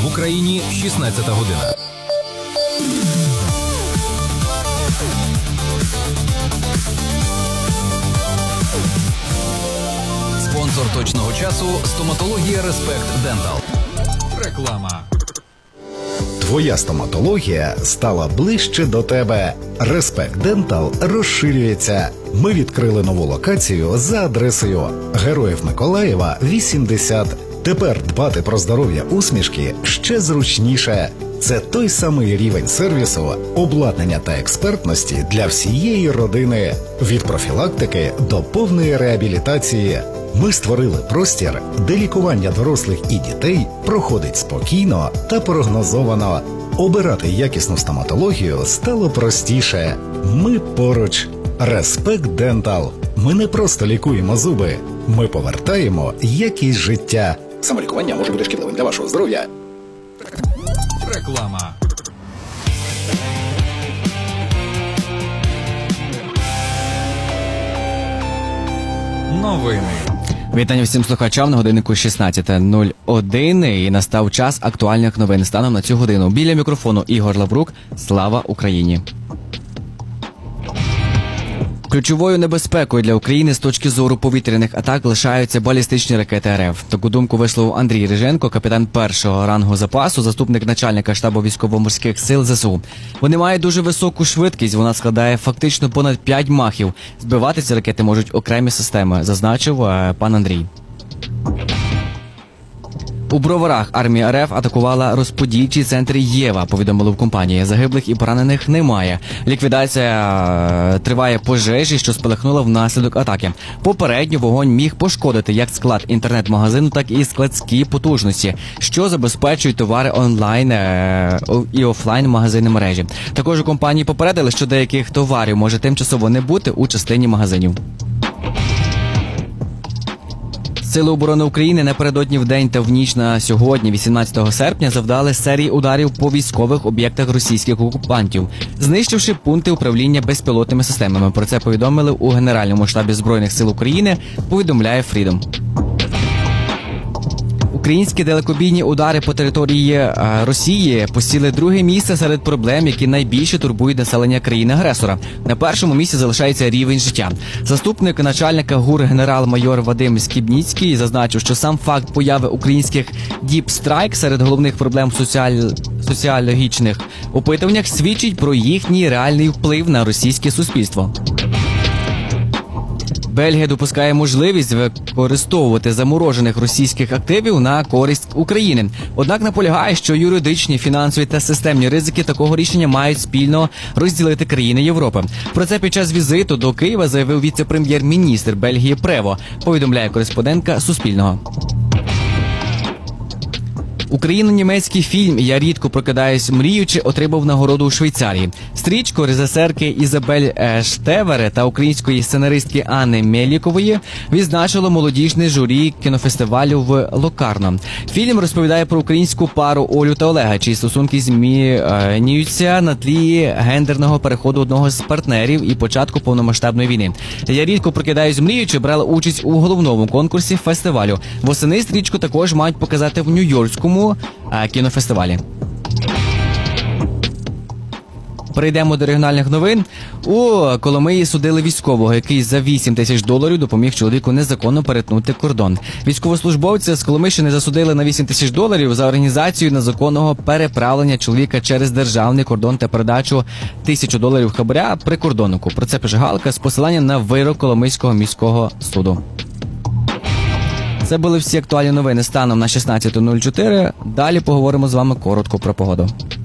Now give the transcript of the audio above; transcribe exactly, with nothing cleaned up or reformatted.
В Україні шістнадцята година. Спонсор точного часу – стоматологія Респект Дентал. Реклама. Твоя стоматологія стала ближче до тебе. Респект Дентал розширюється. Ми відкрили нову локацію за адресою Героїв Миколаєва, вісімдесят. Тепер дбати про здоров'я усмішки ще зручніше. Це той самий рівень сервісу, обладнання та експертності для всієї родини. Від профілактики до повної реабілітації. Ми створили простір, де лікування дорослих і дітей проходить спокійно та прогнозовано. Обирати якісну стоматологію стало простіше. Ми поруч. Респект Дентал. Ми не просто лікуємо зуби. Ми повертаємо якість життя. Самолікування може бути шкідливим для вашого здоров'я. Реклама. Новини. Вітання всім слухачам на годиннику шістнадцята нуль один і настав час актуальних новин станом на цю годину. Біля мікрофону Ігор Лаврук. Слава Україні! Ключовою небезпекою для України з точки зору повітряних атак лишаються балістичні ракети РФ. Таку думку висловив Андрій Риженко, капітан першого рангу запасу, заступник начальника штабу військово-морських сил ЗСУ. Вони мають дуже високу швидкість, вона складає фактично понад п'ять махів. Збивати ці ракети можуть окремі системи, зазначив пан Андрій. У Броварах армія РФ атакувала розподільчий центр Єва, повідомили в компанії. Загиблих і поранених немає. Ліквідація триває пожежі, що спалахнула внаслідок атаки. Попередньо вогонь міг пошкодити як склад інтернет-магазину, так і складські потужності, що забезпечують товари онлайн і офлайн магазини мережі. Також у компанії попередили, що деяких товарів може тимчасово не бути у частині магазинів. Сили оборони України напередодні в день та в ніч на сьогодні, вісімнадцятого серпня, завдали серії ударів по військових об'єктах російських окупантів, знищивши пункти управління безпілотними системами. Про це повідомили у Генеральному штабі Збройних сил України, повідомляє Фрідом. Українські далекобійні удари по території Росії посіли друге місце серед проблем, які найбільше турбують населення країни-агресора. На першому місці залишається рівень життя. Заступник начальника ГУР генерал-майор Вадим Скібніцький зазначив, що сам факт появи українських Deep Strike серед головних проблем в соціаль... соціологічних опитуваннях свідчить про їхній реальний вплив на російське суспільство. Бельгія допускає можливість використовувати заморожених російських активів на користь України. Однак наполягає, що юридичні, фінансові та системні ризики такого рішення мають спільно розділити країни Європи. Про це під час візиту до Києва заявив віце-прем'єр-міністр Бельгії Прево, повідомляє кореспондентка Суспільного. Україно-німецький фільм «Я рідко прокидаюсь мріючи» отримав нагороду у Швейцарії. Стрічку режисерки Ізабель Штевере та української сценаристки Анни Мєлікової відзначило молодіжне журі кінофестивалю в Локарно. Фільм розповідає про українську пару Олю та Олега, чиї стосунки змінюються на тлі гендерного переходу одного з партнерів і початку повномасштабної війни. «Я рідко прокидаюсь мріючи» брала участь у головному конкурсі фестивалю. Восени стрічку також мають показати в Нью-Йоркському кінофестивалі. Перейдемо до регіональних новин. У Коломиї судили військового, який за вісім тисяч доларів допоміг чоловіку незаконно перетнути кордон. Військовослужбовця з Коломийщини засудили на вісім тисяч доларів за організацію незаконного переправлення чоловіка через державний кордон та передачу тисячу доларів хабаря прикордоннику. Про це пише Галка з посиланням на вирок Коломийського міського суду. Це були всі актуальні новини станом на шістнадцята нуль чотири. Далі поговоримо з вами коротко про погоду.